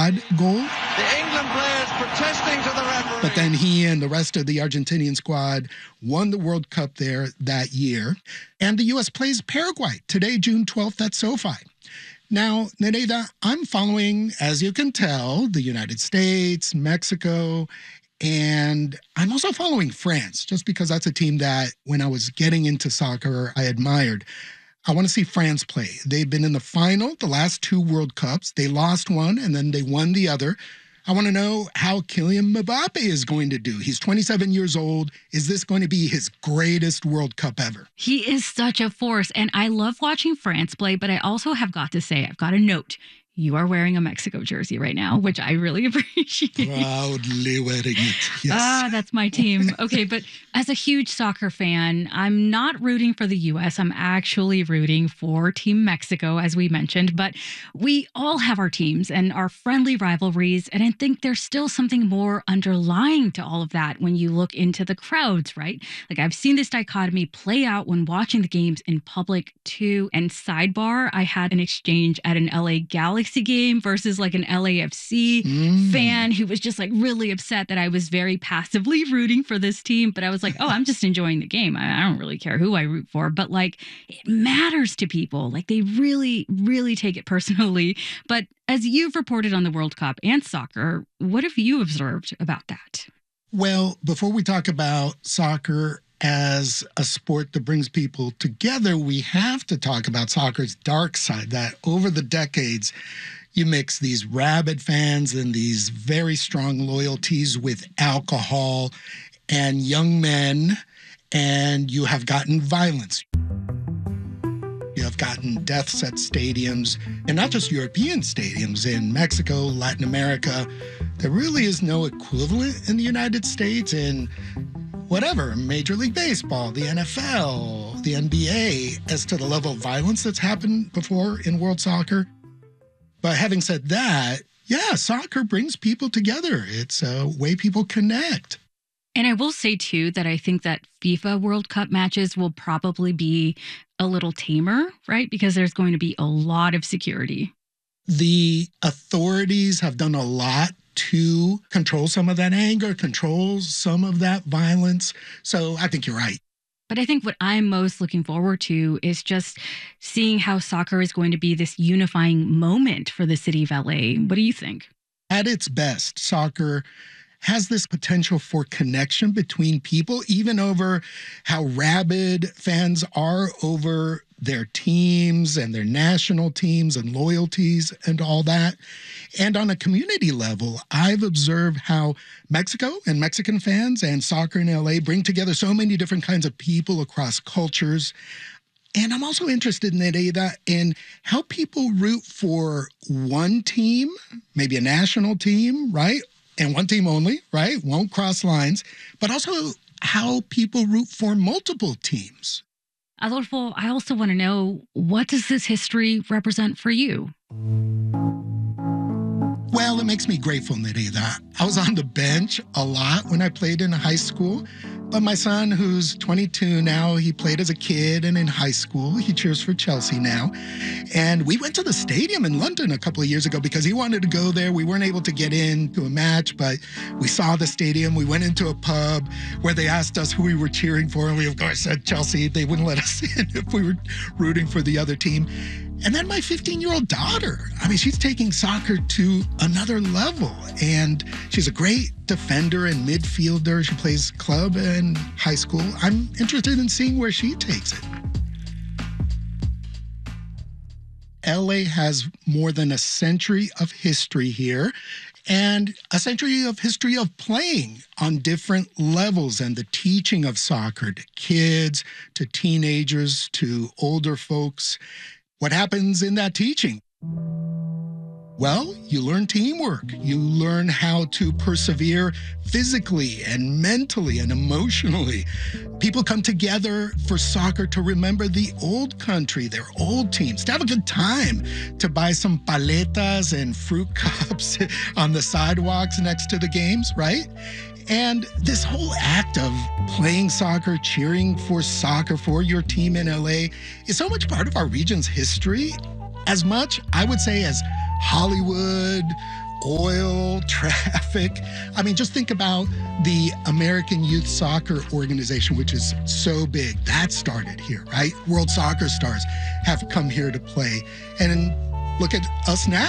squad goal. The England players protesting to the referee. But then he and the rest of the Argentinian squad won the World Cup there that year. And the U.S. plays Paraguay today, June 12th at SoFi. Now, Nereida, I'm following, as you can tell, the United States, Mexico, and I'm also following France, just because that's a team that when I was getting into soccer, I admired. I want to see France play. They've been in the final the last 2 World Cups. They lost one and then they won the other. I want to know how Kylian Mbappe is going to do. He's 27 years old. Is this going to be his greatest World Cup ever? He is such a force, and I love watching France play, but I also have got to say, I've got a note. You are wearing a Mexico jersey right now, which I really appreciate. Proudly wearing it, yes. That's my team. Okay, but as a huge soccer fan, I'm not rooting for the U.S. I'm actually rooting for Team Mexico, as we mentioned. But we all have our teams and our friendly rivalries, and I think there's still something more underlying to all of that when you look into the crowds, right? Like, I've seen this dichotomy play out when watching the games in public, too. And sidebar, I had an exchange at an LA Galaxy game versus like an LAFC fan who was just like really upset that I was very passively rooting for this team. But I was like, oh, I'm just enjoying the game. I don't really care who I root for. But like, it matters to people. Like, they really, really take it personally. But as you've reported on the World Cup and soccer, what have you observed about that? Well, before we talk about soccer as a sport that brings people together, we have to talk about soccer's dark side, that over the decades, you mix these rabid fans and these very strong loyalties with alcohol and young men, and you have gotten violence. You have gotten deaths at stadiums, and not just European stadiums, in Mexico, Latin America. There really is no equivalent in the United States in whatever, Major League Baseball, the NFL, the NBA, as to the level of violence that's happened before in world soccer. But having said that, yeah, soccer brings people together. It's a way people connect. And I will say, too, that I think that FIFA World Cup matches will probably be a little tamer, right? Because there's going to be a lot of security. The authorities have done a lot to control some of that anger, control some of that violence. So I think you're right. But I think what I'm most looking forward to is just seeing how soccer is going to be this unifying moment for the city of LA. What do you think? At its best, soccer has this potential for connection between people, even over how rabid fans are over their teams and their national teams and loyalties and all that. And on a community level, I've observed how Mexico and Mexican fans and soccer in LA bring together so many different kinds of people across cultures. And I'm also interested in Nereida in how people root for one team, maybe a national team, right? And one team only, right? Won't cross lines, but also how people root for multiple teams. Adolfo, I also want to know, what does this history represent for you? Well, it makes me grateful, Nereida. I was on the bench a lot when I played in high school. But my son, who's 22 now, he played as a kid and in high school. He cheers for Chelsea now. And we went to the stadium in London a couple of years ago because he wanted to go there. We weren't able to get into a match, but we saw the stadium. We went into a pub where they asked us who we were cheering for. And we, of course, said Chelsea. They wouldn't let us in if we were rooting for the other team. And then my 15-year-old daughter, I mean, she's taking soccer to another level. And she's a great defender and midfielder. She plays club and high school. I'm interested in seeing where she takes it. LA has more than a century of history here and a century of history of playing on different levels and the teaching of soccer to kids, to teenagers, to older folks. What happens in that teaching? Well, you learn teamwork. You learn how to persevere physically and mentally and emotionally. People come together for soccer to remember the old country, their old teams, to have a good time, to buy some paletas and fruit cups on the sidewalks next to the games, right? And this whole act of playing soccer, cheering for soccer for your team in LA is so much part of our region's history, as much, I would say, as Hollywood oil, traffic. I mean, just think about the American Youth Soccer Organization, which is so big. That started here, right? World Soccer Stars have come here to play. And look at us now.